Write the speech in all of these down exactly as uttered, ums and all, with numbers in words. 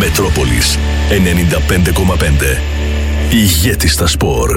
Μετρόπολης ενενήντα πέντε κόμμα πέντε. Ηγέτης στα σπορ.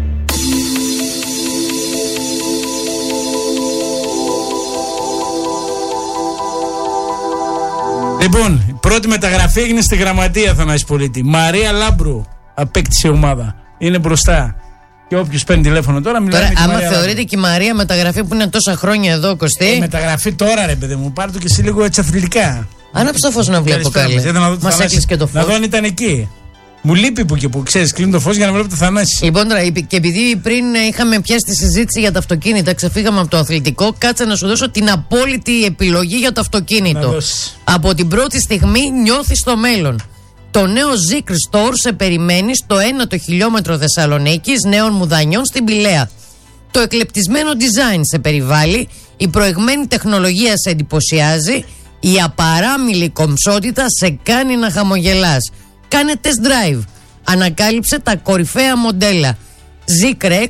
Λοιπόν, η πρώτη μεταγραφή έγινε στη Γραμματεία, Θανάση Πολίτη. Μαρία Λάμπρου απέκτησε ομάδα. Είναι μπροστά. Και όποιος παίρνει τηλέφωνο τώρα μιλάει. Τώρα, με τη άμα Μαρία θεωρείται Λάμπρου. και η Μαρία μεταγραφή που είναι τόσα χρόνια εδώ, Κωστή. Ε, μεταγραφή τώρα, ρε παιδί μου. Πάρ' το και εσύ λίγο έτσι αθλητικά. Άναψε το φως να βλέπω καλή. Μας έκλεισε και το φως. Να δω αν ήταν εκεί. Μου λείπει που και που ξέρεις, κλείνει το φως για να βλέπω το Θανάση. Λοιπόν, τώρα, και επειδή πριν είχαμε πιάσει τη συζήτηση για τα αυτοκίνητα, ξεφύγαμε από το αθλητικό, κάτσε να σου δώσω την απόλυτη επιλογή για το αυτοκίνητο. Από την πρώτη στιγμή νιώθεις το μέλλον. Το νέο Zikr Store σε περιμένει στο ένατο χιλιόμετρο Θεσσαλονίκης, νέων Μουδανιών στην Πηλαία. Το εκλεπτισμένο design σε περιβάλλει, η προηγμένη τεχνολογία σε εντυπωσιάζει, η απαράμιλη κομψότητα σε κάνει να χαμογελάς. Κάνε test drive. Ανακάλυψε τα κορυφαία μοντέλα Zikr X,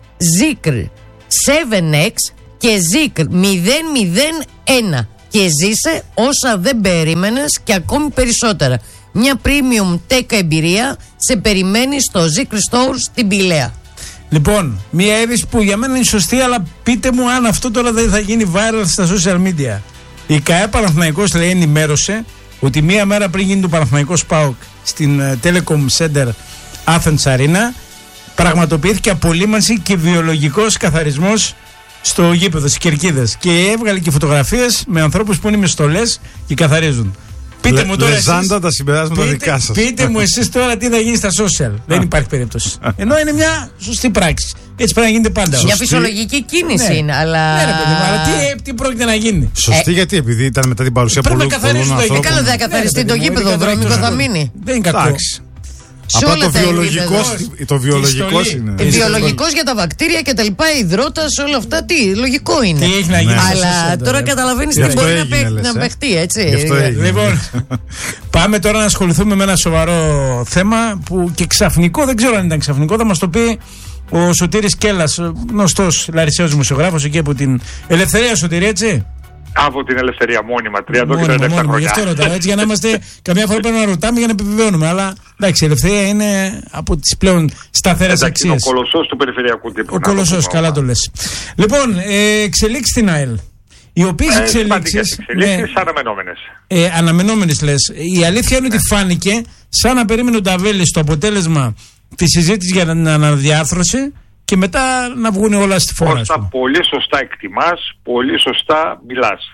Zikr επτά εξ και Zikr μηδέν μηδέν ένα και ζήσε όσα δεν περίμενες και ακόμη περισσότερα. Μια premium tech εμπειρία σε περιμένει στο Zikr Store στην Πηλαία. Λοιπόν, μια είδηση που για μένα είναι σωστή, αλλά πείτε μου αν αυτό τώρα δεν θα γίνει viral στα social media. Η ΚΑΕ Παναθηναϊκός, λέει, ενημέρωσε ότι μία μέρα πριν γίνει το Παναθηναϊκός ΠΑΟΚ στην uh, Telecom Center Athens Arena, πραγματοποιήθηκε απολύμανση και βιολογικός καθαρισμός στο γήπεδο, στις κερκίδες. Και έβγαλε και φωτογραφίες με ανθρώπους που είναι με στολές και καθαρίζουν. Πείτε Λε, μου τώρα εσείς, τα συμπεράσματα πείτε, δικά σας. Πείτε μου εσείς τώρα τι θα γίνει στα social. Δεν υπάρχει περίπτωση. Ενώ είναι μια σωστή πράξη. Έτσι πρέπει να γίνεται πάντα. Μια φυσιολογική κίνηση ναι. είναι, αλλά. Ναι, ρε παιδί μου, αλλά τι, τι πρόκειται να γίνει. Σωστή, ε, γιατί επειδή ήταν μετά την παρουσία πολλών ανθρώπων. Καλό δεν καθαριστεί το γήπεδο, δρόμικο θα μείνει. Δεν είναι κακό. Απλά το βιολογικός, το βιολογικός είναι. Βιολογικός για τα βακτήρια και τα λοιπά, υδρότας, όλα αυτά, τι, λογικό είναι. Τι έχει να γίνει. Αλλά τώρα καταλαβαίνεις τι μπορεί να παιχτεί, έτσι. Λοιπόν, πάμε τώρα να ασχοληθούμε με ένα σοβαρό θέμα που και ξαφνικό, δεν ξέρω αν ήταν ξαφνικό, θα μας το πει ο Σωτήρης Κέλλας, γνωστός λαρισαίος δημοσιογράφος εκεί από την Ελευθερία. Σωτήρη, έτσι. Από την Ελευθερία, μόνιμα, τριάντα και τριάντα επτά χρόνια. Γι' αυτό ρωτάω, έτσι, για να είμαστε, καμιά φορά πρέπει να ρωτάμε για να επιβεβαιώνουμε. Αλλά εντάξει, η Ελευθερία είναι από τις πλέον σταθερές αξίες. Ο κολοσσός του περιφερειακού τύπου. Ο κολοσσός, καλά το λες. Λοιπόν, ε, εξελίξεις στην ΑΕΛ. Οι οποίες ε, εξελίξεις. Εξελίξεις ναι, αναμενόμενες. Ε, αναμενόμενες λες. Η αλήθεια είναι ότι φάνηκε σαν να περίμενε ο Νταβέλης το αποτέλεσμα τη συζήτηση για την αναδιάρθρωση. Και μετά να βγουν όλα στη φόρα. Κώστα, πολύ σωστά εκτιμάς, πολύ σωστά μιλάς.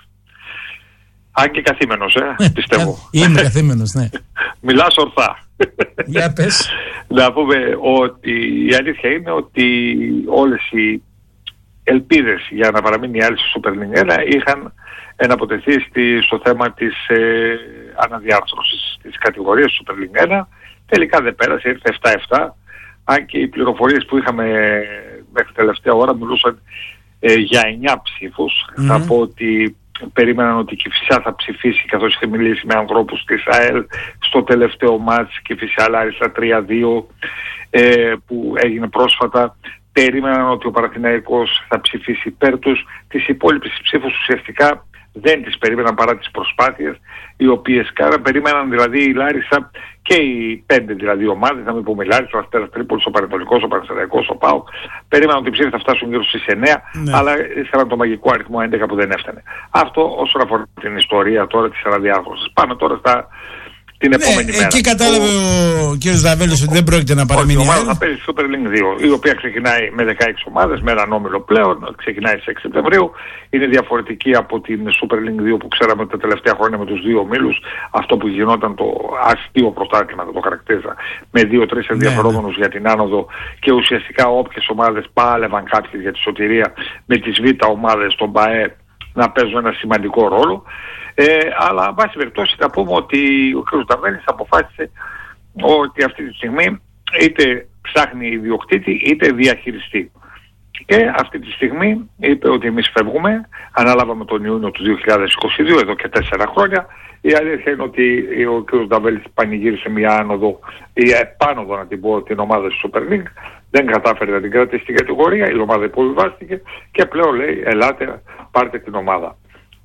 Αν και καθήμενος, ε, πιστεύω. Είμαι καθήμενος, ναι. Μιλάς ορθά. Για πες. Να πούμε ότι η αλήθεια είναι ότι όλες οι ελπίδες για να παραμείνει η ΑΕΛ στη Super League ένα είχαν εναποτεθεί στη, στο θέμα της ε, αναδιάρθρωσης της κατηγορίας Super League ένα. Τελικά δεν πέρασε, ήρθε επτά επτά. Αν και οι πληροφορίες που είχαμε μέχρι τελευταία ώρα μιλούσαν ε, για εννιά ψήφους. Mm-hmm. Θα πω ότι περίμεναν ότι η Κηφισιά θα ψηφίσει, καθώς είχε μιλήσει με ανθρώπους της ΑΕΛ στο τελευταίο μάτς και Κηφισιά Λάρισα τρία δύο ε, που έγινε πρόσφατα. Περίμεναν ότι ο Παναθηναϊκός θα ψηφίσει υπέρ τους. Τις υπόλοιπες ψήφους ουσιαστικά δεν τις περίμεναν παρά τις προσπάθειες οι οποίες κάναν. Περίμεναν δηλαδή η Λάρισα και οι πέντε δηλαδή ομάδες, να μην πούμε η Λάρισα, ο Αστέρας Τρίπολης, ο Πανετολικός, ο Πανσεραϊκός, ο ΠΑΟΚ. Περίμεναν ότι οι ψήφοι θα φτάσουν γύρω στις εννέα, ναι. Αλλά ήθελαν το μαγικό αριθμό έντεκα που δεν έφτανε. Αυτό όσον αφορά την ιστορία τώρα της αναδιάρθρωσης. Πάμε τώρα στα... την επόμενη ναι, μέρα. Εκεί κατάλαβε ο, ο κ. Δαβέλης ότι δεν πρόκειται να παραμείνει. Η ομάδα θα παίζει Super League δύο, η οποία ξεκινάει με δεκαέξι ομάδες, με έναν όμιλο πλέον, ξεκινάει στις έξι Σεπτεμβρίου. Είναι διαφορετική από την Super League δύο που ξέραμε τα τελευταία χρόνια με τους δύο ομίλους. Αυτό που γινόταν το αστείο πρωτάθλημα, το χαρακτήριζα, με δύο-τρεις ενδιαφερόμενους ναι, ναι. για την άνοδο και ουσιαστικά όποιες ομάδες πάλευαν κάποιες για τη σωτηρία με τις β' ομάδες των ΠΑΕ να παίζουν ένα σημαντικό ρόλο. Ε, αλλά, βάση περιπτώσει, θα πούμε ότι ο κ. Νταβέλης αποφάσισε ότι αυτή τη στιγμή είτε ψάχνει ιδιοκτήτη είτε διαχειριστή. Και αυτή τη στιγμή είπε ότι εμείς φεύγουμε, ανάλαβαμε τον Ιούνιο του δύο χιλιάδες είκοσι δύο, εδώ και τέσσερα χρόνια. Η αλήθεια είναι ότι ο κ. Νταβέλης πανηγύρισε μια άνοδο, ή επάνωδο να την πω, την ομάδα της Super League. Δεν κατάφερε να την κρατήσει στην κατηγορία, η ομάδα υποβιβάστηκε και πλέον λέει ελάτε πάρτε την ομάδα.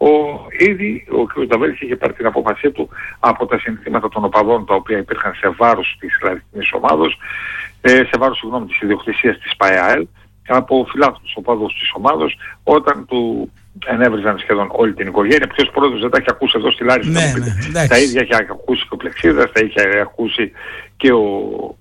Ο, ήδη ο κ. Νταβέλης είχε πάρει την απόφασή του από τα συνθήματα των οπαδών τα οποία υπήρχαν σε βάρος της λαϊκής ομάδος, ε, σε βάρος συγγνώμη της ιδιοκτησίας της ΠΑΕΑΕΛ, από φιλάθλους οπαδούς της ομάδος, όταν του ενέβριζαν σχεδόν όλη την οικογένεια. Ποιος πρόεδρος δεν τα έχει ακούσει εδώ στη Λάρισα? Ναι, ναι, τα ίδια έχει ακούσει και ο Πλεξίδας, τα είχε ακούσει και ο,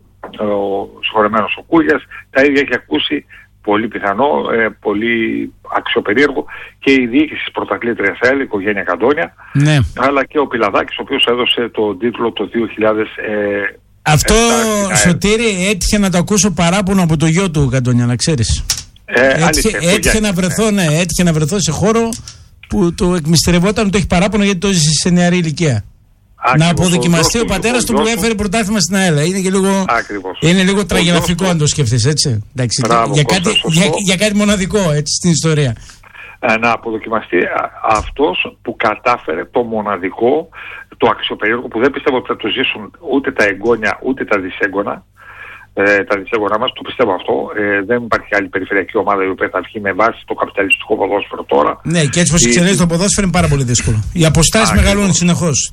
ο συγχωρεμένος ο Κούγιας, τα ίδια έχει ακούσει πολύ πιθανό, ε, πολύ αξιοπερίεργο και η διοίκηση της πρωταθλήτριας ΑΕΛ, η οικογένεια Καντόνια, ναι, αλλά και ο Πιλαδάκης, ο οποίος έδωσε τον τίτλο το δύο χιλιάδες. Ε, Αυτό, Σωτήρη, έτυχε να το ακούσω παράπονο από το γιο του Καντόνια, να ξέρεις. Ε, έτυχε αλήθεια, έτυχε να βρεθώ, ναι, έτυχε να βρεθώ σε χώρο που το εκμυστερευόταν, το έχει παράπονο γιατί το ζει σε νεαρή ηλικία. Άκριβος, να αποδοκιμαστεί ο, ο πατέρας του που έφερε πρωτάθλημα στην ΑΕΛ. Είναι και λίγο, είναι λίγο τραγελαφικό αν το σκεφτείς, έτσι. Εντάξει, μπράβο, για, κάτι, για, για κάτι μοναδικό, έτσι, στην ιστορία. Να αποδοκιμαστεί αυτός που κατάφερε το μοναδικό, το αξιοπερίεργο, που δεν πιστεύω ότι θα το ζήσουν ούτε τα εγγόνια ούτε τα δυσέγγωνα. Ε, τα δυσέγγωνα μας, το πιστεύω αυτό. Ε, δεν υπάρχει άλλη περιφερειακή ομάδα η οποία θα βγει με βάση το καπιταλιστικό ποδόσφαιρο τώρα. Ναι, και έτσι πως ξενίζει το ποδόσφαιρο είναι πάρα πολύ δύσκολο. Οι αποστάσεις μεγαλώνουν συνεχώς.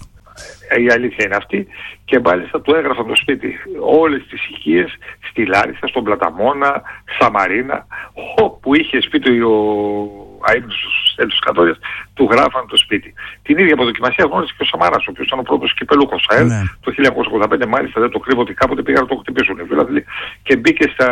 Η αλήθεια είναι αυτή, και μάλιστα του έγραφαν το σπίτι όλες τις οικίες στη Λάρισα, στον Πλαταμόνα, στα Μαρίνα, όπου είχε σπίτι ο αείμνηστος Στέλιος Καντόνιας, του γράφαν το σπίτι. Την ίδια αποδοκιμασία γνώρισε και ο Σαμαράς, ο οποίος ήταν ο πρώτος κυπελούχος ΑΕΛ, ναι, το χίλια εννιακόσια ογδόντα πέντε, μάλιστα δεν το κρύβω ότι κάποτε πήγαν να το χτυπήσουν δηλαδή, και μπήκε στα...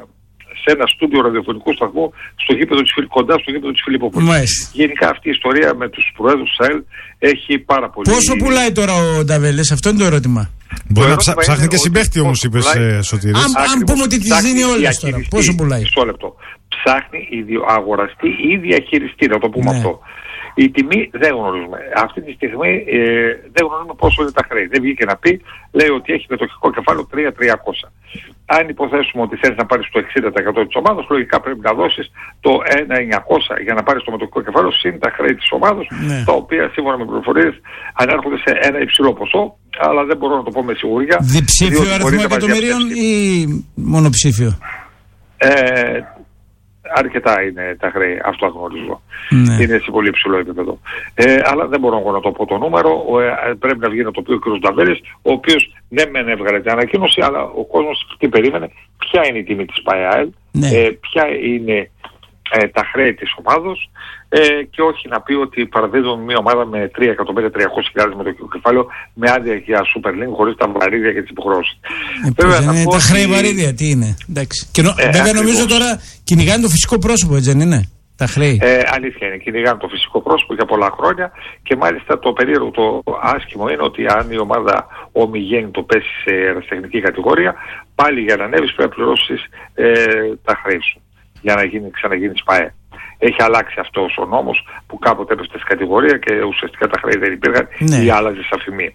σε ένα στούντιο ραδιοφωνικού σταθμού στο γήπεδο της, κοντά στο γήπεδο της Φιλιπποπολης. Γενικά αυτή η ιστορία με τους προέδρους της ΑΕΛ έχει πάρα πολύ... Πόσο πουλάει τώρα ο Νταβέλης, αυτό είναι το ερώτημα. Μπορεί να ψά, ψάχνει και συμπαίχτη όμως, είπες, Σωτήρη. Αν, αν πούμε ότι τη δίνει όλες τώρα, πόσο πουλάει? Μισό λεπτό. Ψάχνει αγοραστή ή διαχειριστή, να το πούμε, ναι, αυτό. Η τιμή δεν γνωρίζουμε. Αυτή τη στιγμή ε, δεν γνωρίζουμε πόσο είναι τα χρέη. Δεν βγήκε να πει, λέει ότι έχει μετοχικό κεφάλαιο τρία χιλιάδες τριακόσια. Αν υποθέσουμε ότι θέλεις να πάρεις το εξήντα τοις εκατό της ομάδας, λογικά πρέπει να δώσεις το ένα χιλιάδες εννιακόσια για να πάρεις το μετοχικό κεφάλαιο συν τα χρέη της ομάδας, ναι, τα οποία σύμφωνα με πληροφορίες ανέρχονται σε ένα υψηλό ποσό, αλλά δεν μπορώ να το πω με σιγουριά. Διψήφιο αριθμό εκατομμυρίων ή μονοψήφιο? Ε, Αρκετά είναι τα χρέη, αυτό γνωρίζω. Ναι. Είναι σε πολύ υψηλό επίπεδο. Ε, αλλά δεν μπορώ εγώ να το πω το νούμερο. Ε, πρέπει να βγει να το πει ο κ. Νταβέλης, ο οποίος δεν μεν έβγαλε την ανακοίνωση, αλλά ο κόσμος τι περίμενε, ποια είναι η τιμή της ΠΑΕΑΕΛ, ναι, ε, ποια είναι ε, τα χρέη της ομάδος, ε, και όχι να πει ότι παραδίδουμε μια ομάδα με τρία εκατομμύρια τριακόσιες χιλιάδες με το κεφάλαιο, με άδεια για Super League, χωρίς τα βαρύδια και τις υποχρεώσεις. Ε, Βέβαια, δεν είναι τα χρέη βαρύδια, τι είναι? Εντάξει. Και νο, ε, βέβαια ακριβώς. Νομίζω τώρα κυνηγάνε το φυσικό πρόσωπο, έτσι δεν είναι? Τα χρέη. Ε, αλήθεια είναι, κυνηγάνε το φυσικό πρόσωπο για πολλά χρόνια, και μάλιστα το περίεργο, το άσχημο είναι ότι αν η ομάδα ομιγέννητο πέσει σε ερασιτεχνική κατηγορία, πάλι για να ανέβεις πρέπει να πληρώσεις ε, τα χρέη σου για να γίνει, ξαναγίνει ΠΑΕ. Έχει αλλάξει αυτός ο νόμος που κάποτε έπεσε στη κατηγορία και ουσιαστικά τα χρέη δεν υπήρχαν, ναι, ή άλλαζε αφημία.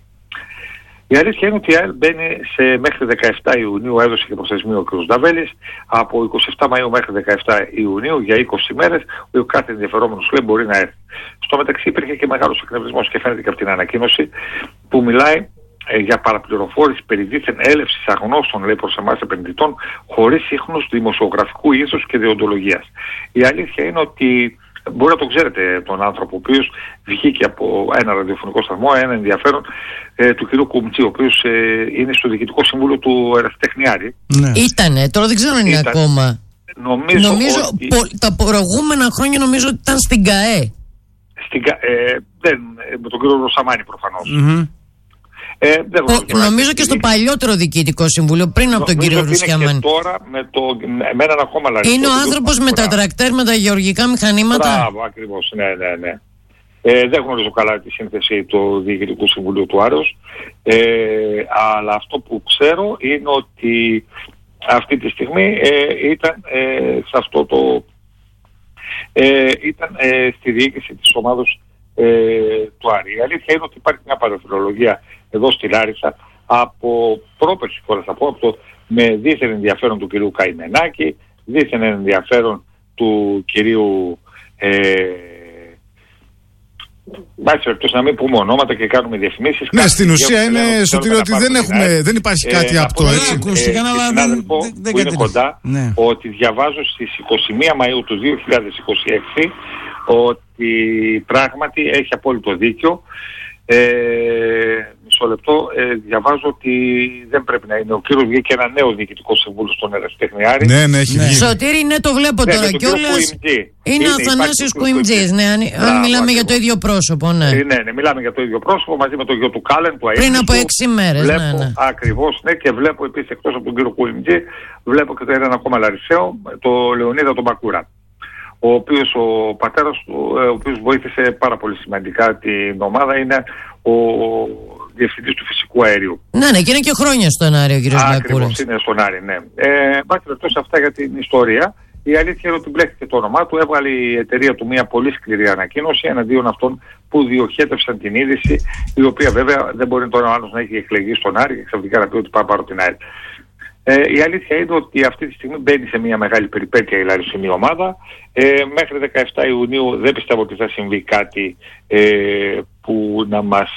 Η αλήθεια είναι ότι η ΑΕΛ μπαίνει σε μέχρι δεκαεφτά Ιουνίου, έδωσε και προθεσμίο ο κ. Νταβέλης, από είκοσι επτά Μαΐου μέχρι δεκαεφτά Ιουνίου για είκοσι μέρες, ο κάθε ενδιαφερόμενος λέει μπορεί να έρθει. Στο μεταξύ υπήρχε και μεγάλος εκνευρισμός και φαίνεται και από την ανακοίνωση που μιλάει ε, για παραπληροφόρηση περί δίθεν έλευσης αγνώστων, λέει, προς εμάς επενδυτών, χωρίς ίχνους δημοσιογραφικού ήθους και δεοντολογίας. Η αλήθεια είναι ότι μπορεί να το ξέρετε τον άνθρωπο, ο οποίος βγήκε από ένα ραδιοφωνικό σταθμό, ένα ενδιαφέρον ε, του κ. Κουμτσί, ο οποίος ε, είναι στο Διοικητικό Συμβούλιο του Ερασιτεχνιάρη. Ναι. Ήτανε, τώρα δεν ξέρω αν είναι Ήταν, ακόμα. Νομίζω, νομίζω ότι... πο, τα προηγούμενα χρόνια νομίζω ότι ήταν στην ΚΑΕ. Στην ΚΑΕ, ε, δεν, με τον κ. Ρωσαμάνη προφανώς. Mm-hmm. Ε, δεν Πο, νομίζω και στο παλιότερο Διοικητικό Συμβούλιο, πριν από τον κύριο Ρουσιαμάνη. Και τώρα με, το, με έναν ακόμα λαριστό. Είναι ο άνθρωπος με τα τρακτέρ, με τα γεωργικά μηχανήματα. Μπράβο, ακριβώς, ναι, ναι, ναι. Ε, δεν γνωρίζω καλά τη σύνθεση του Διοικητικού Συμβουλίου του Άρεως, ε, αλλά αυτό που ξέρω είναι ότι αυτή τη στιγμή ε, ήταν ε, σε αυτό το ε, ήταν ε, στη διοίκηση της ομάδος ε, του Άρη. Η αλήθεια είναι ότι υπάρχει μια παραφιλολογία εδώ στη Λάρισα από πρόπερση φορές, θα πω, από το με δίθεν ενδιαφέρον του κυρίου Καημενάκη, δίθεν ενδιαφέρον του κυρίου ε, Μάλιστα, να μην πούμε ονόματα και κάνουμε διαφημίσεις. Ναι, στην ουσία είναι, Σωτήρη, ότι δεν, έχουμε, δεν υπάρχει κάτι ε, απτό, έτσι. Ακούστηκαν, ε, αλλά δεν, δεν, δεν που είναι κοντά, ναι, ότι διαβάζω στις είκοσι μία Μαΐου του δύο χιλιάδες είκοσι έξι ότι ότι πράγματι έχει απόλυτο δίκιο. Ε, μισό λεπτό, ε, διαβάζω ότι δεν πρέπει να είναι. Ο κύριος βγήκε ένα νέο διοικητικό συμβούλιο στον Ερασιτέχνη Άρη. Ναι, ναι, έχει βγει. Σωτήρη, ναι, το βλέπω ναι, τώρα κιόλας. Είναι, είναι ο Αθανάσιος Κουιμτζής, ναι, αν, αν μιλάμε ακριβώς για το ίδιο πρόσωπο, ναι. Ε, ναι, ναι, μιλάμε για το ίδιο πρόσωπο μαζί με το γιο του Κάλεν, του Αΐνστου. Πριν από έξι μέρες, βλέπω, ναι, ναι. Ακριβώς, ναι, και βλέπω επίσης εκτός από τον κύριο Κουιμτζή, βλέπω και το έναν ακόμα Λαρισαίο, το Λεωνίδα τον Μπακούρα. Ο οποίος ο πατέρας του, ο οποίος βοήθησε πάρα πολύ σημαντικά την ομάδα, είναι ο διευθυντής του φυσικού αερίου. Ναι, ναι, και είναι και χρόνια στον Άρη ο κύριος Μπακούρας. Ακριβώς, είναι στον Άρη, ναι. Ε, Μπας περιπτώσει αυτά για την ιστορία. Η αλήθεια είναι ότι μπλέχτηκε το όνομά του, έβγαλε η εταιρεία του μια πολύ σκληρή ανακοίνωση εναντίον αυτών που διοχέτευσαν την είδηση, η οποία βέβαια δεν μπορεί τώρα ο άλλος να έχει εκλεγεί στον Άρη και ξαφνικά να πει ότι πάει πάρω την Άρη. Ε, η αλήθεια είναι ότι αυτή τη στιγμή μπαίνει σε μια μεγάλη περιπέτεια η λαρισινή ομάδα. Ε, μέχρι δεκαεφτά Ιουνίου δεν πιστεύω ότι θα συμβεί κάτι ε, που να μας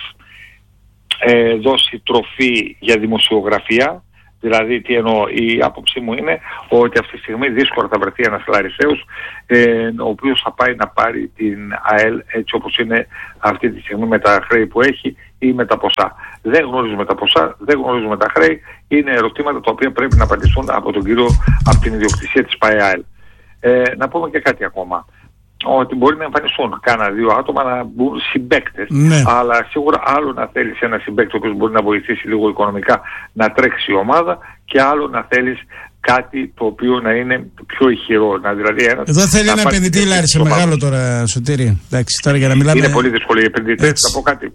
ε, δώσει τροφή για δημοσιογραφία. Δηλαδή, τι εννοώ, η άποψή μου είναι ότι αυτή τη στιγμή δύσκολα θα βρεθεί ένας Λαρισαίος ε, ο οποίος θα πάει να πάρει την ΑΕΛ έτσι όπως είναι αυτή τη στιγμή με τα χρέη που έχει ή με τα ποσά. Δεν γνωρίζουμε τα ποσά, δεν γνωρίζουμε τα χρέη. Είναι ερωτήματα τα οποία πρέπει να απαντηθούν από τον κύριο, από την ιδιοκτησία της ΠΑΕΑΕΛ. Ε, να πούμε και κάτι ακόμα. Ότι μπορεί να εμφανιστούν κάνα δύο άτομα να μπουν συμπαίκτες. Ναι. Αλλά σίγουρα άλλο να θέλεις ένα συμπαίκτη ο οποίος μπορεί να βοηθήσει λίγο οικονομικά να τρέξει η ομάδα και άλλο να θέλεις κάτι το οποίο να είναι πιο ηχηρό. Να, δηλαδή ένας, Εδώ θέλει ένα επενδυτή Λάρισα μεγάλο τώρα, Σωτήρη. Εντάξει, τώρα για να μιλάμε... Είναι πολύ δύσκολο οι επενδυτές. Θα πω κάτι.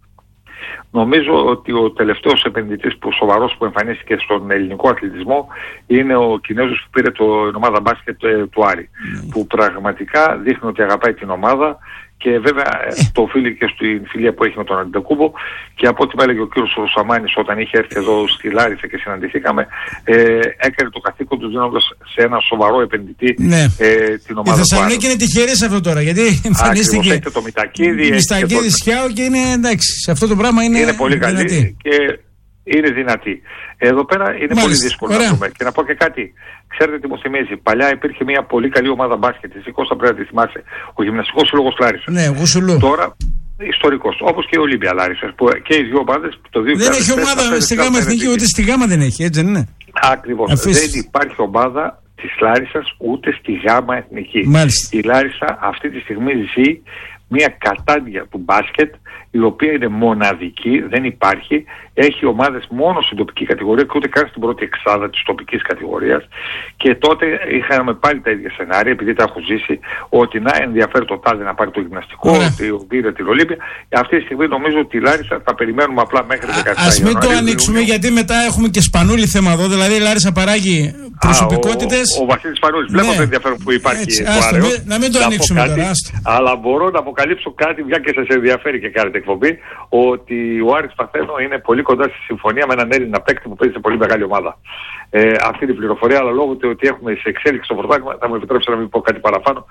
Νομίζω ότι ο τελευταίος επενδυτής που σοβαρός που εμφανίστηκε στον ελληνικό αθλητισμό είναι ο Κινέζος που πήρε το, την ομάδα μπάσκετ ε, του Άρη. Mm. Που πραγματικά δείχνει ότι αγαπάει την ομάδα και βέβαια ε. το οφείλει και στην φιλία που έχει με τον Αντετοκούμπο. Και από ό,τι με έλεγε ο κύριος Ρουσαμάνης όταν είχε έρθει εδώ στη Λάρισα και συναντηθήκαμε, ε, έκανε το καθήκον του δίνοντας σε ένα σοβαρό επενδυτή ναι. ε, την ομάδα. Η Θεσσαλονίκη είναι τυχερή σε αυτό τώρα γιατί εμφανίστηκε. Έχει το Μητακίδη. Μιστακίδη Σιάο και είναι εντάξει. Σε αυτό το πράγμα είναι. Είναι πολύ δυνατή. καλή και είναι δυνατή. Εδώ πέρα είναι Μάλιστα. πολύ δύσκολο Ωραία. να δούμε. Και να πω και κάτι. Ξέρετε τι μου θυμίζει. Παλιά υπήρχε μια πολύ καλή ομάδα μπάσκετ. Εσύ Κώστα πρέπει να τη θυμάσαι. Ο Γυμναστικός Σύλλογος Λάρισα. Ναι, Γουσουλού. Τώρα ιστορικός. Όπως και η Ολύμπια Λάρισα. Και οι δύο ομάδες το δύο χιλιάδες τέσσερα. Δεν έχει ομάδα στη Γάμα Εθνική ούτε στη Γάμα δεν έχει. Έτσι δεν είναι. Ακριβώς. Αφήσεις. Δεν υπάρχει ομάδα της Λάρισσας ούτε στη Γάμα Εθνική. Μάλιστα. Η Λάρισα αυτή τη στιγμή ζει μια κατάντια του μπάσκετ η οποία είναι μοναδική, δεν υπάρχει, έχει ομάδες μόνο στην τοπική κατηγορία και ούτε καν στην πρώτη εξάδα της τοπικής κατηγορίας και τότε είχαμε πάλι τα ίδια σενάρια επειδή τα έχω ζήσει ότι να ενδιαφέρει το τάδε να πάρει το γυμναστικό, ότι πήρε την Ολύμπια. Αυτή τη στιγμή νομίζω ότι η Λάρισα θα περιμένουμε απλά μέχρι δεκαεπτά. Ας μην το ανοίξουμε γιατί μετά έχουμε και Σπανούλη θέμα εδώ, δηλαδή η Λάρισα παράγει προσωπικότητες. Ο, ο, ο Βασίλης Σπανούλης, βλέπω ναι. το ενδιαφέρον που υπάρχει Έτσι, το άστο, άρεο, μην, να μην το ανοίξουμε κάτι, τώρα. Άστο. Αλλά μπορώ να αποκαλύψω κάτι, μια και σας ενδιαφέρει και κάνετε εκπομπή, ότι ο Άρης Παθαίνο είναι πολύ κοντά στη συμφωνία με έναν Έλληνα παίκτη που παίζει σε πολύ μεγάλη ομάδα. Ε, αυτή την πληροφορία, αλλά λόγω του ότι έχουμε σε εξέλιξη στο πρωτάθλημα, θα μου επιτρέψετε να μην πω κάτι παραπάνω.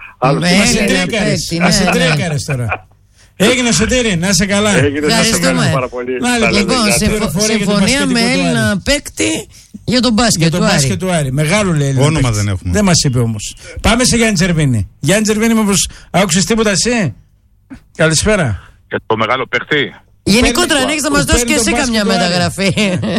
Ας τρέκαρες τώρα. Έγινε Σωτήρη, να είσαι καλά. Έγινε, να είσαι καλά πάρα πολύ. Λοιπόν, συμφωνία με Έλληνα παίκτη για τον μπάσκετ του Άρη. Για τον μπάσκετ του Άρη. Μεγάλο λέει. Όνομα δεν έχουμε. Δεν μας είπε όμως. Πάμε σε Γιάννη Τσερβίνη. Γιάννη Τσερβίνη, μήπως άκουσες τίποτα εσύ? Καλησπέρα. Για το μεγάλο παίκτη. Γενικότερα, αν έχεις να μας δώσει και εσύ καμιά μεταγραφή.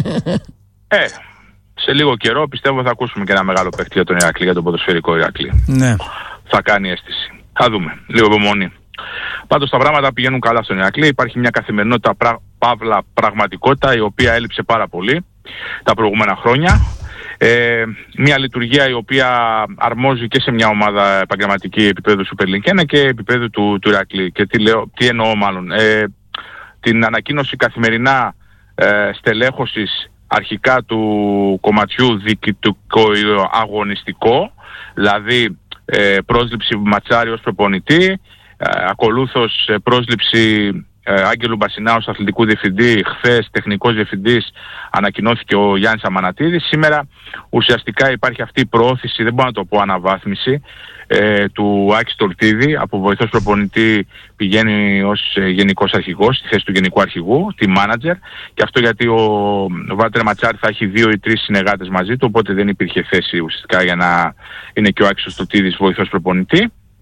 Ε, σε λίγο καιρό πιστεύω θα ακούσουμε και ένα μεγάλο παίκτη για τον Ηρακλή, για τον ποδοσφαιρικό Ηρακλή. Ναι. Θα κάνει αίσθηση. Θα δούμε. Λίγο υπομονή. Πάντως τα πράγματα πηγαίνουν καλά στον Ηρακλή. Υπάρχει μια καθημερινότητα, πρα, παύλα πραγματικότητα, η οποία έλειψε πάρα πολύ τα προηγούμενα χρόνια. Ε, μια λειτουργία η οποία αρμόζει και σε μια ομάδα επαγγελματική επίπεδου Super League ένα και επίπεδου του, του Ηρακλή. Και τι, λέω, τι εννοώ μάλλον. Ε, την ανακοίνωση καθημερινά ε, στελέχωσης αρχικά του κομματιού διοικητικό αγωνιστικό, δηλαδή ε, πρόσληψη Ματσάρη ως προπονητή, ε, ακολούθως ε, πρόσληψη ε, Άγγελου Μπασινά ως αθλητικού διευθυντή, χθες τεχνικός διευθυντής ανακοινώθηκε ο Γιάννης Αμανατίδης. Σήμερα ουσιαστικά υπάρχει αυτή η προώθηση, δεν μπορώ να το πω αναβάθμιση, ε, του Άκη Στολτίδη, από βοηθός προπονητή πηγαίνει ως ε, γενικός αρχηγός, στη θέση του γενικού αρχηγού, τη μάνατζερ, και αυτό γιατί ο, ο Βάλτερ Ματσάρη θα έχει δύο ή τρεις συνεργάτες μαζί του, οπότε δεν υπήρχε θέση ουσιαστικά για να είναι και ο Άκης Στολτίδης βοηθός προπονητή.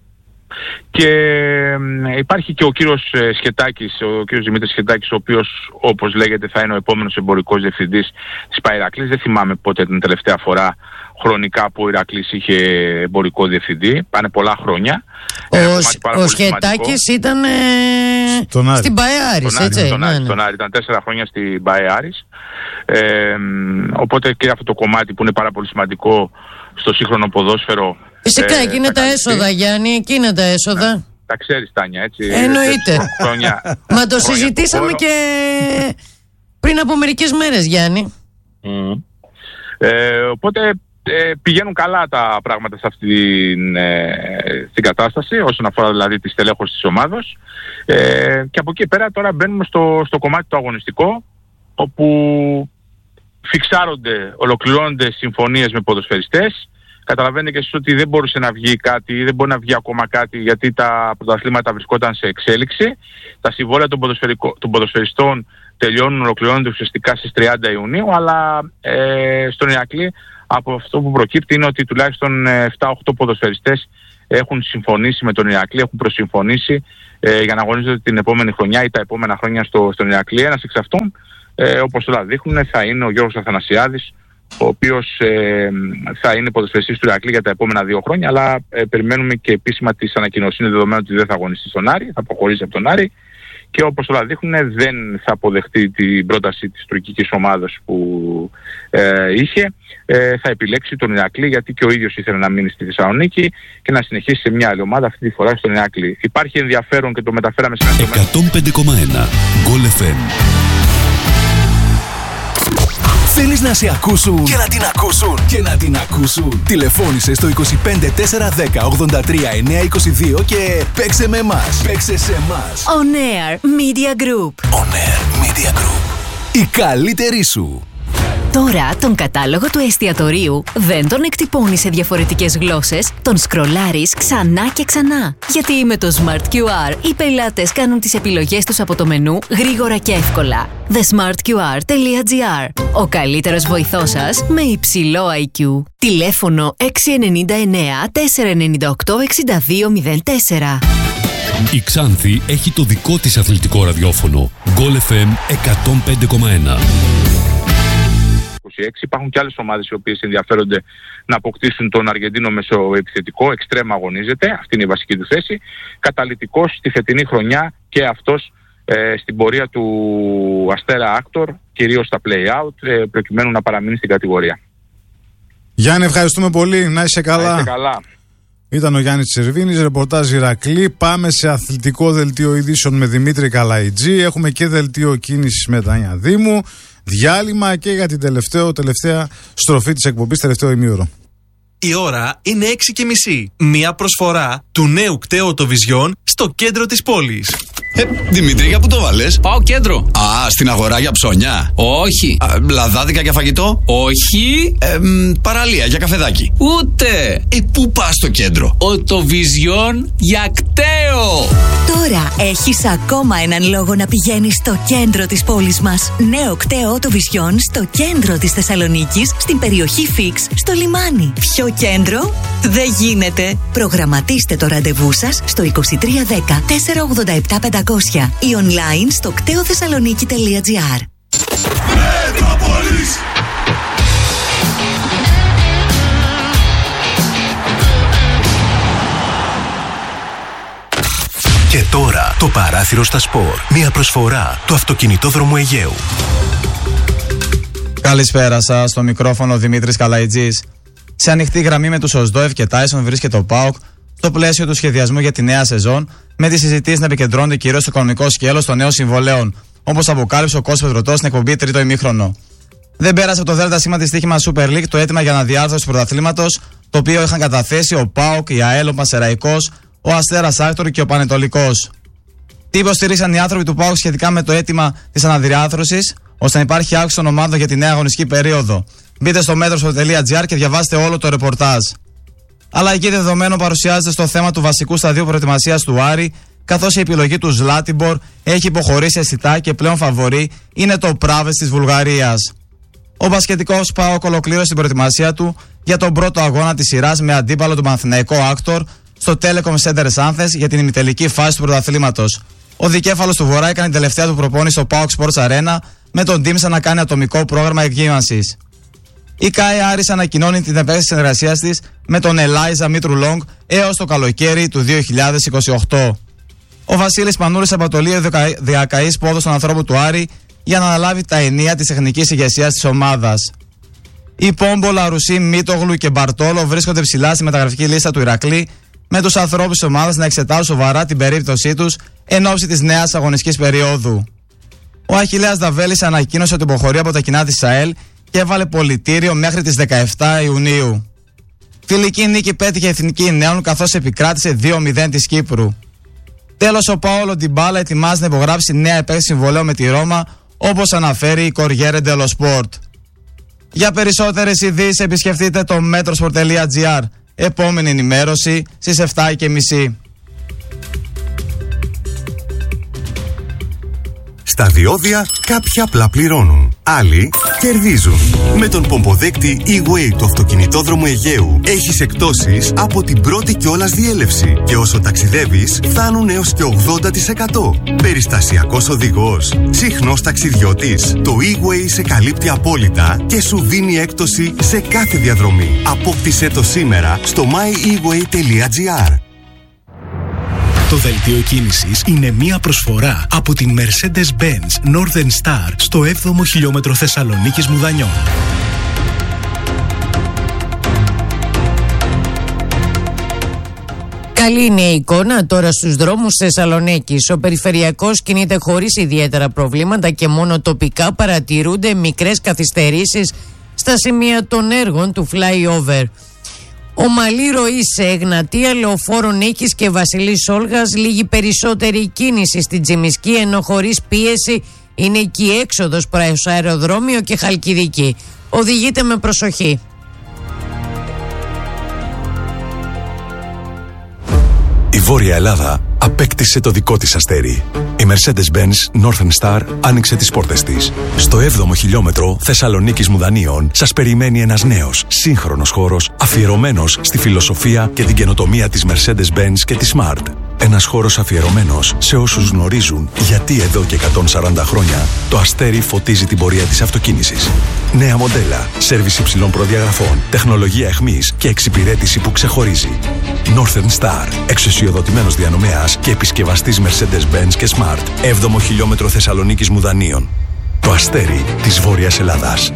Και υπάρχει και ο κύριος Σχετάκης, ο κύριος Δημήτρης Σχετάκης, ο οποίος, όπως λέγεται, θα είναι ο επόμενος εμπορικός διευθυντής της ΠΑΕ-Ηρακλής. Δεν θυμάμαι πότε την τελευταία φορά χρονικά που ο Ηρακλής είχε εμπορικό διευθυντή. Πάνε πολλά χρόνια. Ο, ο, ο Σχετάκης ήταν ε, στην ΠΑΕ-Άρης, έτσι. Στον Άρη, στον Άρη, ήταν τέσσερα χρόνια στην ΠΑΕ-Άρης. Ε, οπότε και αυτό το κομμάτι που είναι πάρα πολύ σημαντικό στο σύγχρονο ποδόσφαιρο. Φυσικά, ε, εκεί είναι τα έσοδα, Γιάννη, εκεί είναι τα έσοδα. Να, τα ξέρεις, Τάνια, έτσι. Εννοείται. Χρόνια, Μα το συζητήσαμε και πριν από μερικές μέρες, Γιάννη. Mm. Ε, οπότε ε, πηγαίνουν καλά τα πράγματα σε αυτή την, ε, την κατάσταση, όσον αφορά δηλαδή τη στελέχωση της ομάδος. Ε, και από εκεί πέρα τώρα μπαίνουμε στο, στο κομμάτι το αγωνιστικό, όπου φιξάρονται, ολοκληρώνονται συμφωνίες με ποδοσφαιριστές. Καταλαβαίνετε και εσείς ότι δεν μπορούσε να βγει κάτι, δεν μπορεί να βγει ακόμα κάτι, γιατί τα πρωταθλήματα βρισκόταν σε εξέλιξη. Τα συμβόλαια των, των ποδοσφαιριστών τελειώνουν, ολοκληρώνονται ουσιαστικά στις τριάντα Ιουνίου, αλλά ε, στον Ηρακλή από αυτό που προκύπτει είναι ότι τουλάχιστον επτά οκτώ ποδοσφαιριστές έχουν συμφωνήσει με τον Ηρακλή, έχουν προσυμφωνήσει ε, για να αγωνίζονται την επόμενη χρονιά ή τα επόμενα χρόνια στο, στον Ηρακλή. Ένας εξ αυτών, ε, όπως όλα δείχνουν, θα είναι ο Γιώργος Αθανασιάδης, ο οποίος ε, θα είναι ποδοσφαιριστής του Ηρακλή για τα επόμενα δύο χρόνια, αλλά ε, περιμένουμε και επίσημα τις ανακοινώσεις. Είναι δεδομένο ότι δεν θα αγωνιστεί στον Άρη, θα αποχωρήσει από τον Άρη, και όπως όλα δείχνουν δεν θα αποδεχτεί την πρόταση της τουρκικής ομάδας που ε, είχε. Ε, θα επιλέξει τον Ηρακλή, γιατί και ο ίδιος ήθελε να μείνει στη Θεσσαλονίκη και να συνεχίσει σε μια άλλη ομάδα, αυτή τη φορά στον Ηρακλή. Υπάρχει ενδιαφέρον και το μεταφέραμε σε ένα εκατόν πέντε κόμμα ένα Goal εφ εμ. Θέλεις να σε ακούσουν και να την ακούσουν και να την ακούσουν. Τηλεφώνησε στο είκοσι πέντε τέσσερα δέκα ογδόντα τρία εννιακόσια είκοσι δύο και παίξε με εμάς. Παίξε σε εμάς. On Air Media Group. On Air Media Group. Η καλύτερη σου. Τώρα τον κατάλογο του εστιατορίου δεν τον εκτυπώνεις σε διαφορετικές γλώσσες, τον σκρολάρεις ξανά και ξανά. Γιατί με το Smart κιου αρ οι πελάτες κάνουν τις επιλογές τους από το μενού γρήγορα και εύκολα. the smart q r dot g r. Ο καλύτερος βοηθός σας με υψηλό άι κιου. Τηλέφωνο έξι εννιά εννιά τέσσερα εννιά οκτώ έξι δύο μηδέν τέσσερα. Η Ξάνθη έχει το δικό της αθλητικό ραδιόφωνο. Goal εφ εμ εκατόν πέντε κόμμα ένα. Υπάρχουν και άλλες ομάδες οι οποίες ενδιαφέρονται να αποκτήσουν τον Αργεντίνο μεσοεπιθετικό. Εξτρέμ αγωνίζεται, αυτή είναι η βασική του θέση. Καταλυτικός στη φετινή χρονιά και αυτός ε, στην πορεία του Αστέρα Άκτορ, κυρίως στα play-out, ε, προκειμένου να παραμείνει στην κατηγορία. Γιάννη, ευχαριστούμε πολύ. Να είσαι καλά. Να είσαι καλά. Ήταν ο Γιάννης Τσερβίνης, ρεπορτάζ Ηρακλή. Πάμε σε αθλητικό δελτίο ειδήσεων με Δημήτρη Καλαϊτζή. Έχουμε και δελτίο κίνησης με Τάνια Δήμου. Διάλειμμα και για την τελευταίο, τελευταία στροφή της εκπομπής, τελευταίο ημίωρο. Η ώρα είναι έξι και μισή. Μία προσφορά του νέου κταίου Vision στο κέντρο της πόλης. Ε, Δημήτρη, για πού το βάλες? Πάω κέντρο. Α, στην αγορά για ψώνια. Όχι. Α, λαδάδικα για φαγητό. Όχι. Ε, μ, παραλία για καφεδάκι. Ούτε. Ε, πού πας στο κέντρο? Vision για κταίο. Τώρα έχεις ακόμα έναν λόγο να πηγαίνεις στο κέντρο της πόλης μας. Νέο κταίο Vision στο κέντρο της Θεσσαλονίκης, στην περιοχή Φίξ, στο λιμάνι. Ποιο κέντρο? Δεν γίνεται. Προγραμματίστε το ραντεβού σας στο είκοσι τρία δέκα τετρακόσια ογδόντα επτά πεντακόσια ή online στο κταίο θεσσαλονίκη τελεία τζι άρ. Και τώρα το παράθυρο στα σπορ. Μια προσφορά του αυτοκινητόδρομου Αιγαίου. Καλησπέρα σας, στο μικρόφωνο Δημήτρης Καλαϊτζής. Σε ανοιχτή γραμμή με τους Οσδόεφ και Τάισον βρίσκεται ο ΠΑΟΚ στο πλαίσιο του σχεδιασμού για τη νέα σεζόν, με τις συζητήσεις να επικεντρώνονται κυρίως στο οικονομικό σκέλος των νέων συμβολέων, όπως αποκάλυψε ο Κώστας Πετρωτός στην εκπομπή Τρίτο Ημίχρονο. Δεν πέρασε από το ΔΣ της στοίχημα Super League το αίτημα για αναδιάρθρωση του πρωταθλήματος, το οποίο είχαν καταθέσει ο ΠΑΟΚ, η ΑΕΛ, ο Πανσεραϊκός, ο Αστέρας Άκτορ και ο Πανετολικός. Τι υποστηρίζαν οι άνθρωποι του ΠΑΟΚ σχετικά με το αίτημα της αναδιάρθρωσης, ώστε να υπάρχει αύξηση των ομάδων για τη νέα αγωνιστική περίοδο? Μπείτε στο μέτροσπορ τελεία τζι άρ και διαβάστε όλο το ρεπορτάζ. Αλλά εκεί δεδομένο παρουσιάζεται στο θέμα του βασικού σταδίου προετοιμασίας του Άρη, καθώς η επιλογή του Ζλάτιμπορ έχει υποχωρήσει αισθητά και πλέον φαβορί είναι το Πράβες της Βουλγαρίας. Ο μπασκετικός ΠΑΟΚ ολοκλήρωσε την προετοιμασία του για τον πρώτο αγώνα της σειράς με αντίπαλο τον Παναθηναϊκό Άκτορ στο Telecom Center Σάνθες για την ημιτελική φάση του πρωταθλήματος. Ο δικέφαλος του Βορρά έκανε την τελευταία του προπόνηση στο πάοκ Sports Arena με τον Τίμσα να κάνει ατομικό πρόγραμμα εκγύμανσης. Η ΚΑΕ Άρης ανακοινώνει την επέκταση συνεργασίας της με τον Ελάιζα Μήτρου-Λόγκ έως το καλοκαίρι του δύο χιλιάδες είκοσι οκτώ. Ο Βασίλης Πανούρης απατολεί ο διακαής πόδος των ανθρώπων του Άρη για να αναλάβει τα ενία της τεχνικής ηγεσίας της ομάδας. Οι Πόμπο, Λαρουσί, Μίτογλου και Μπαρτόλο βρίσκονται ψηλά στη μεταγραφική λίστα του Ηρακλή, με τους ανθρώπους της ομάδας να εξετάζουν σοβαρά την περίπτωσή τους εν ώψη της νέας αγωνιστικής περίοδου. Ο Αχιλλέας Δαβέλης ανακοίνωσε ότι υποχωρεί από τα κοινά της ΣΑΕΛ και έβαλε πολιτήριο μέχρι τις δεκαεφτά Ιουνίου. Φιλική νίκη πέτυχε η Εθνική Νέων καθώς επικράτησε δύο μηδέν της Κύπρου. Τέλος, ο Πάολο Ντιμπάλα ετοιμάζει να υπογράψει νέα επέκταση συμβολαίου με τη Ρώμα, όπως αναφέρει η Κοριέρε Ντελο Σπορτ. Για περισσότερες ειδήσεις επισκεφτείτε το metrosport τελεία gr. Επόμενη ενημέρωση στις επτά και μισή. Στα διόδια κάποιοι απλά πληρώνουν, άλλοι κερδίζουν. Με τον πομποδέκτη E-Way του αυτοκινητόδρομου Αιγαίου έχεις εκπτώσεις από την πρώτη κιόλας διέλευση και όσο ταξιδεύεις φτάνουν έως και ογδόντα τοις εκατό. Περιστασιακός οδηγός, συχνός ταξιδιώτης, το E-Way σε καλύπτει απόλυτα και σου δίνει έκπτωση σε κάθε διαδρομή. Απόκτησέ το σήμερα στο my e way τελεία gr. Το δελτίο κίνησης είναι μία προσφορά από την Mercedes-Benz Northern Star στο έβδομο χιλιόμετρο Θεσσαλονίκης Μουδανιών. Καλή είναι η εικόνα τώρα στους δρόμους Θεσσαλονίκης. Ο περιφερειακός κινείται χωρίς ιδιαίτερα προβλήματα και μόνο τοπικά παρατηρούνται μικρές καθυστερήσεις στα σημεία των έργων του flyover. Ομαλή ροή σε Εγνατία, Λεωφόρο Νίκης και Βασιλής Όλγας, λίγη περισσότερη κίνηση στην Τσιμισκή, ενώ χωρίς πίεση είναι και η έξοδος προς αεροδρόμιο και Χαλκιδική. Οδηγείτε με προσοχή. Η Βόρεια Ελλάδα απέκτησε το δικό της αστέρι. Η Mercedes-Benz Northern Star άνοιξε τις πόρτες της. Στο έβδομο χιλιόμετρο Θεσσαλονίκης Μουδανίων σας περιμένει ένας νέος, σύγχρονος χώρος αφιερωμένος στη φιλοσοφία και την καινοτομία της Mercedes-Benz και της Smart. Ένας χώρος αφιερωμένος σε όσους γνωρίζουν γιατί εδώ και εκατόν σαράντα χρόνια το αστέρι φωτίζει την πορεία της αυτοκίνησης. Νέα μοντέλα, σέρβις υψηλών προδιαγραφών, τεχνολογία εχμής και εξυπηρέτηση που ξεχωρίζει. Northern Star, εξουσιοδοτημένος διανομέας και επισκευαστής Mercedes-Benz και Smart. έβδομο χιλιόμετρο Θεσσαλονίκης Μουδανίων. Το αστέρι της Βόρειας Ελλάδας.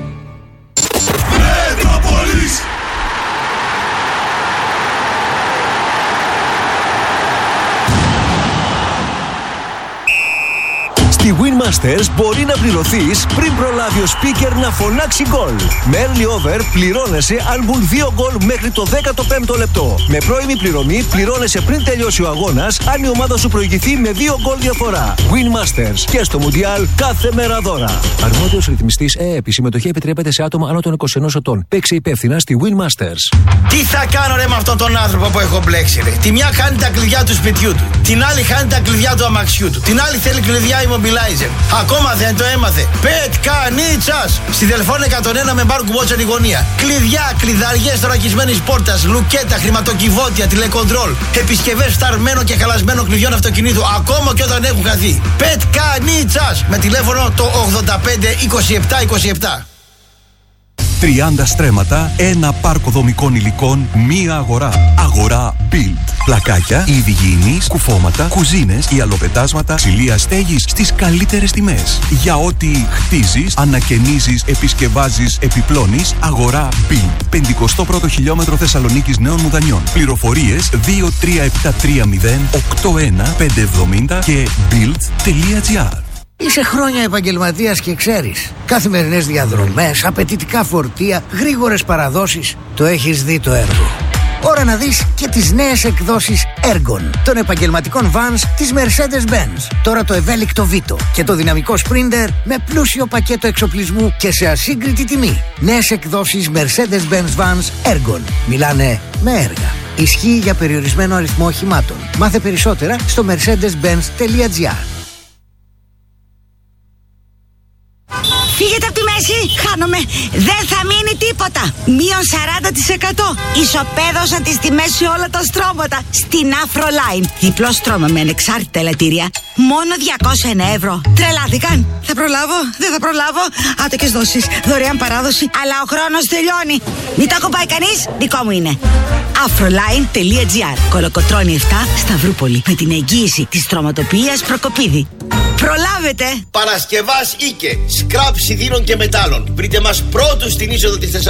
Στη Winmasters μπορεί να πληρωθείς πριν προλάβει ο speaker να φωνάξει γκολ. Με early over πληρώνεσαι αν μπουν δύο γκολ μέχρι το δέκατο πέμπτο λεπτό. Με πρώιμη πληρωμή πληρώνεσαι πριν τελειώσει ο αγώνας αν η ομάδα σου προηγηθεί με δύο γκολ διαφορά. Winmasters και στο Μουντιάλ κάθε μέρα δώρα. Αρμόδιος ρυθμιστής ΕΕΠ. Η συμμετοχή επιτρέπεται σε άτομα άνω των είκοσι ενός ετών. Παίξε υπεύθυνα στη Winmasters. Τι θα κάνω ρε με αυτόν τον άνθρωπο που έχω μπλέξει ρε. Τη μια χάνει τα κλειδιά του σπιτιού του. Την άλλη χάνει τα κλειδιά του αμαξιού του. Την άλλη θέλει κλειδιά immobilizer. Ακόμα δεν το έμαθε. Πετκανίτσας! Στη Δελφών εκατόν ένα με μπάρκου βότσεν η γωνία. Κλειδιά, κλειδαριές θωρακισμένης πόρτας, λουκέτα, χρηματοκιβώτια, τηλεκοντρόλ. Επισκευές φθαρμένων και χαλασμένων κλειδιών αυτοκινήτου, ακόμα και όταν έχουν χαθεί. Πετκανίτσας! Με τηλέφωνο το ογδόντα πέντε είκοσι επτά είκοσι επτά. τριάντα στρέμματα, ένα πάρκο δομικών υλικών, μία αγορά. Αγορά Build. Πλακάκια, είδη υγιεινής, κουφώματα, κουζίνες, ιαλοπετάσματα, ξυλία στέγης στις καλύτερες τιμές. Για ό,τι χτίζεις, ανακαινίζεις, επισκευάζεις, επιπλώνεις, αγορά Build. πενηκοστό πρώτο χιλιόμετρο Θεσσαλονίκης Νέων Μουδανιών. Πληροφορίες δύο τρία επτά τρία μηδέν οκτώ ένα πέντε εβδομήντα και build τελεία gr. Είσαι χρόνια επαγγελματίας και ξέρεις. Καθημερινές διαδρομές, απαιτητικά φορτία, γρήγορες παραδόσεις. Το έχεις δει το έργο. Ώρα να δεις και τις νέες εκδόσεις Ergon των επαγγελματικών vans της Mercedes-Benz. Τώρα το ευέλικτο Vito και το δυναμικό Sprinter με πλούσιο πακέτο εξοπλισμού και σε ασύγκριτη τιμή. Νέες εκδόσεις Mercedes-Benz vans Ergon. Μιλάνε με έργα. Ισχύει για περιορισμένο αριθμό οχημάτων. Μάθε περισσότερα στο mercedes benz τελεία gr. Φύγετε από τη μέση. Χάνομαι. Δεν θα μείνει τίποτα. Μείον σαράντα τοις εκατό. Ισοπαίδωσα τις τιμές σε όλα τα στρώματα. Στην Afroline. Διπλό στρώμα με ανεξάρτητα ελαττήρια. Μόνο διακόσια ένα ευρώ. Τρελάθηκαν. Θα προλάβω. Δεν θα προλάβω. Άτοκες δόσεις. Δωρεάν παράδοση. Αλλά ο χρόνος τελειώνει. Μην το ακουμπάει κανείς. Δικό μου είναι. Afroline.gr. Κολοκοτρώνη επτά, Σταυρούπολη. Με την εγγύηση της στρωματοποιίας Προκοπίδη. Προλάβετε! Παρασκευάς Ίκε. Σκράπ σιδήρων και μετάλλων. Βρείτε μας πρώτους στην είσοδο της Θεσσαλονίκης.